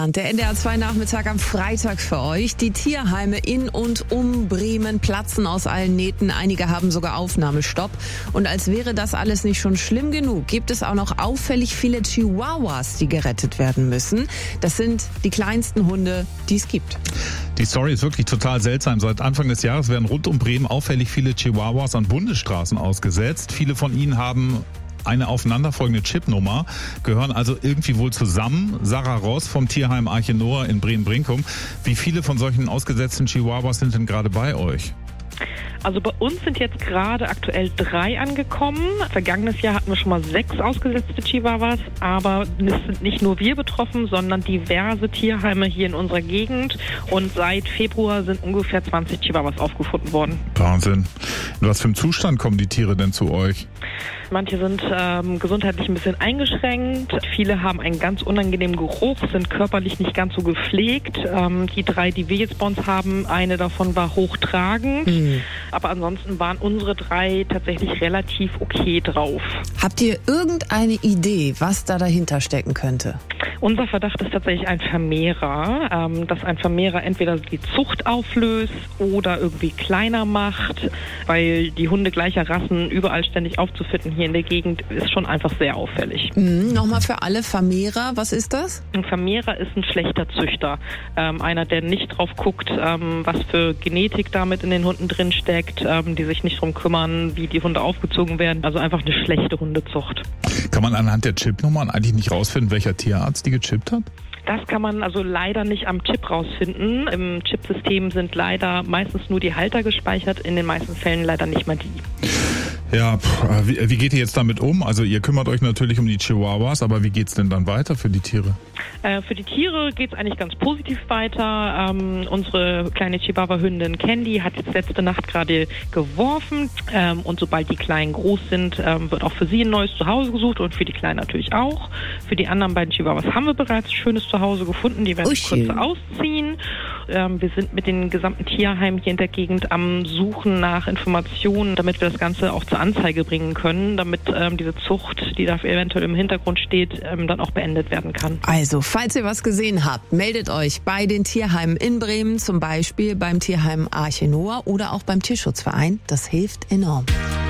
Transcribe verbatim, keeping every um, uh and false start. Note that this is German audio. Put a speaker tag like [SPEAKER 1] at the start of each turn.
[SPEAKER 1] Der N D R zwei Nachmittag am Freitag für euch. Die Tierheime in und um Bremen platzen aus allen Nähten. Einige haben sogar Aufnahmestopp. Und als wäre das alles nicht schon schlimm genug, gibt es auch noch auffällig viele Chihuahuas, die gerettet werden müssen. Das sind die kleinsten Hunde, die es gibt.
[SPEAKER 2] Die Story ist wirklich total seltsam. Seit Anfang des Jahres werden rund um Bremen auffällig viele Chihuahuas an Bundesstraßen ausgesetzt. Viele von ihnen haben eine aufeinanderfolgende Chipnummer, gehören also irgendwie wohl zusammen. Sarah Ross vom Tierheim Arche Noah in Bremen-Brinkum. Wie viele von solchen ausgesetzten Chihuahuas sind denn gerade bei euch?
[SPEAKER 3] Also bei uns sind jetzt gerade aktuell drei angekommen. Vergangenes Jahr hatten wir schon mal sechs ausgesetzte Chihuahuas, aber es sind nicht nur wir betroffen, sondern diverse Tierheime hier in unserer Gegend. Und seit Februar sind ungefähr zwanzig Chihuahuas aufgefunden worden.
[SPEAKER 2] Wahnsinn. In was für einem Zustand kommen die Tiere denn zu euch?
[SPEAKER 3] Manche sind ähm, gesundheitlich ein bisschen eingeschränkt. Viele haben einen ganz unangenehmen Geruch, sind körperlich nicht ganz so gepflegt. Ähm, die drei, die wir jetzt bei uns haben, eine davon war hochtragend. Mhm. Aber ansonsten waren unsere drei tatsächlich relativ okay drauf.
[SPEAKER 1] Habt ihr irgendeine Idee, was da dahinter stecken könnte?
[SPEAKER 3] Unser Verdacht ist tatsächlich ein Vermehrer, ähm, dass ein Vermehrer entweder die Zucht auflöst oder irgendwie kleiner macht, weil die Hunde gleicher Rassen überall ständig aufzufinden hier in der Gegend ist schon einfach sehr auffällig.
[SPEAKER 1] Mhm, Nochmal für alle, Vermehrer, was ist das?
[SPEAKER 3] Ein Vermehrer ist ein schlechter Züchter. Ähm, einer, der nicht drauf guckt, ähm, was für Genetik damit in den Hunden drin steckt, ähm, die sich nicht drum kümmern, wie die Hunde aufgezogen werden. Also einfach eine schlechte Hundezucht.
[SPEAKER 2] Kann man anhand der Chipnummern eigentlich nicht rausfinden, welcher Tierarzt die gechippt hat?
[SPEAKER 3] Das kann man also leider nicht am Chip rausfinden. Im Chipsystem sind leider meistens nur die Halter gespeichert, in den meisten Fällen leider nicht mal die.
[SPEAKER 2] Ja, pff, wie, wie geht ihr jetzt damit um? Also ihr kümmert euch natürlich um die Chihuahuas, aber wie geht's denn dann weiter für die Tiere?
[SPEAKER 3] Äh, für die Tiere geht's eigentlich ganz positiv weiter. Ähm, unsere kleine Chihuahua-Hündin Candy hat jetzt letzte Nacht gerade geworfen ähm, und sobald die Kleinen groß sind, ähm, wird auch für sie ein neues Zuhause gesucht und für die Kleinen natürlich auch. Für die anderen beiden Chihuahuas haben wir bereits ein schönes Zuhause gefunden, die werden
[SPEAKER 1] oh,
[SPEAKER 3] kurz ausziehen. Ähm, wir sind mit den gesamten Tierheimen hier in der Gegend am Suchen nach Informationen, damit wir das Ganze auch zur Anzeige bringen können, damit ähm, diese Zucht, die da eventuell im Hintergrund steht, ähm, dann auch beendet werden kann.
[SPEAKER 1] Also, falls ihr was gesehen habt, meldet euch bei den Tierheimen in Bremen, zum Beispiel beim Tierheim Arche Noah oder auch beim Tierschutzverein. Das hilft enorm.